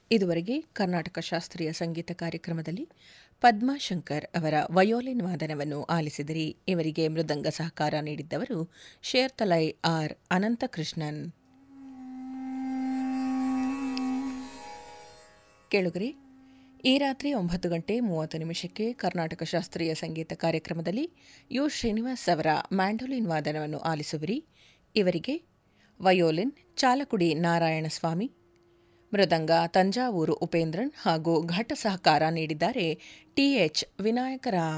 ಇದುವರೆಗೆ ಕರ್ನಾಟಕ ಶಾಸ್ತ್ರೀಯ ಸಂಗೀತ ಕಾರ್ಯಕ್ರಮದಲ್ಲಿ ಪದ್ಮಾಶಂಕರ್ ಅವರ ವಯೋಲಿನ್ ವಾದನವನ್ನು ಆಲಿಸಿದಿರಿ. ಇವರಿಗೆ ಮೃದಂಗ ಸಹಕಾರ ನೀಡಿದ್ದವರು ಶೇರ್ತಲೈ ಆರ್ ಅನಂತಕೃಷ್ಣನ್. ಕೇಳುಗರೆ, ಈ ರಾತ್ರಿ 9:30 ಕರ್ನಾಟಕ ಶಾಸ್ತ್ರೀಯ ಸಂಗೀತ ಕಾರ್ಯಕ್ರಮದಲ್ಲಿ ಯು ಶ್ರೀನಿವಾಸ್ ಅವರ ಮ್ಯಾಂಡೋಲಿನ್ ವಾದನವನ್ನು ಆಲಿಸುವಿರಿ. ಇವರಿಗೆ ವಯೋಲಿನ್ ಚಾಲಕುಡಿ ನಾರಾಯಣಸ್ವಾಮಿ, ಮೃದಂಗ ತಂಜಾವೂರು ಉಪೇಂದ್ರನ್ ಹಾಗೂ ಘಟ ಸಹಕಾರ ನೀಡಿದ್ದಾರೆ ಟಿಎಚ್ ವಿನಾಯಕರಾಮ್.